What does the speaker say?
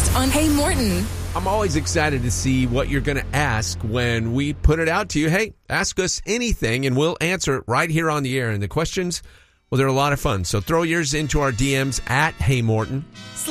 next on Hey Morton. I'm always excited to see what you're going to ask when we put it out to you. Hey, ask us anything, and we'll answer it right here on the air. And the questions, well, they're a lot of fun. So throw yours into our DMs at Hey Morton.